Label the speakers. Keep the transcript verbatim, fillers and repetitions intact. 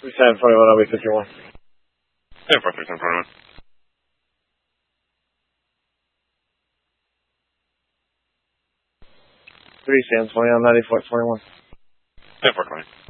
Speaker 1: three seven twenty-one, I'll be fifty-one.
Speaker 2: ten four three seven twenty-one.
Speaker 1: three seven twenty, I'm ninety-four twenty-one.
Speaker 2: ten four twenty.